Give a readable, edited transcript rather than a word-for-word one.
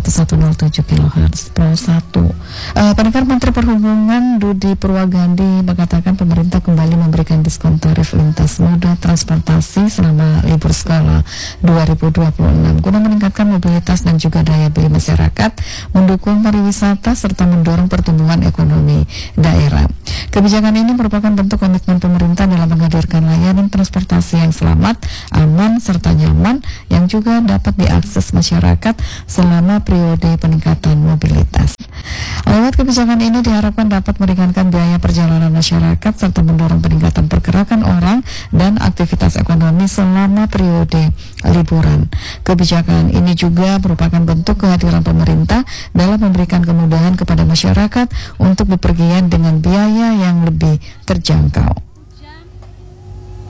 1107 kHz Pro 1. Pendengar, Menteri Perhubungan Budi Purwagandi mengatakan pemerintah kembali memberikan diskon tarif lintas moda transportasi selama libur sekolah 2026 guna meningkatkan mobilitas dan juga daya beli masyarakat, mendukung pariwisata serta mendorong pertumbuhan ekonomi daerah. Kebijakan ini merupakan bentuk komitmen pemerintah dalam menghadirkan layanan transportasi yang selamat, aman, serta nyaman yang juga dapat diakses masyarakat selama periode peningkatan mobilitas. Lewat kebijakan ini diharapkan dapat meringankan biaya perjalanan masyarakat serta mendorong peningkatan pergerakan orang dan aktivitas ekonomi selama periode liburan. Kebijakan ini juga merupakan bentuk kehadiran pemerintah dalam memberikan kemudahan kepada masyarakat untuk bepergian dengan biaya yang lebih terjangkau.